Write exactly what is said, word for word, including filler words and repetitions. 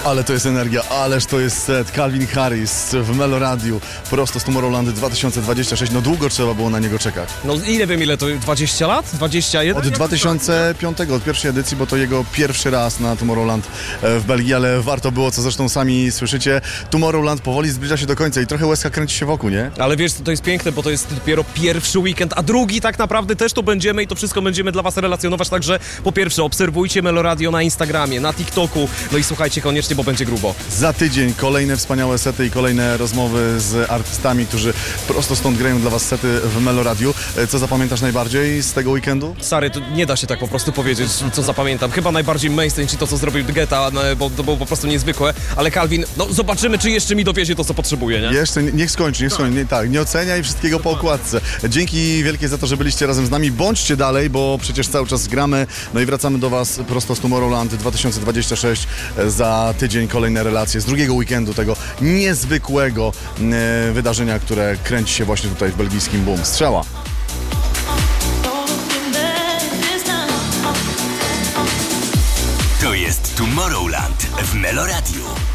Ale to jest energia, ależ to jest set. Calvin Harris w Melo Radiu, prosto z Tomorrowland dwa tysiące dwudziestego szóstego. No długo trzeba było na niego czekać. No ile wiem, ile to? dwadzieścia lat? dwadzieścia jeden? Od dwa tysiące piątego, od pierwszej edycji, bo to jego pierwszy raz na Tomorrowland w Belgii, ale warto było, co zresztą sami słyszycie. Tomorrowland powoli zbliża się do końca i trochę łezka kręci się wokół, nie? Ale wiesz, to jest piękne, bo to jest dopiero pierwszy weekend, a drugi tak naprawdę też tu będziemy i to wszystko będziemy dla was relacjonować, także po pierwsze obserwujcie Melo Radio na Instagramie, na TikToku, no i słuchajcie koniecznie, bo będzie grubo. Za tydzień kolejne wspaniałe sety i kolejne rozmowy z artystami, którzy prosto stąd grają dla was sety w Melo Radiu. Co zapamiętasz najbardziej z tego weekendu? Stary, to nie da się tak po prostu powiedzieć, co zapamiętam. Chyba najbardziej mainstream, czy to, co zrobił Geta, no, bo to było po prostu niezwykłe, ale Calvin, no zobaczymy, czy jeszcze mi dowiezie to, co potrzebuje, nie? Jeszcze, niech skończy, niech skończy, nie, tak, nie oceniaj wszystkiego po okładce. Dzięki wielkie za to, że byliście razem z nami, bądźcie dalej, bo przecież cały czas gramy, no i wracamy do was prosto z Tomorrowland dwa tysiące dwudziestego szóstego. Za tydzień kolejne relacje z drugiego weekendu tego niezwykłego e, wydarzenia, które kręci się właśnie tutaj w belgijskim Boom. Strzała! To jest Tomorrowland w Melo Radio.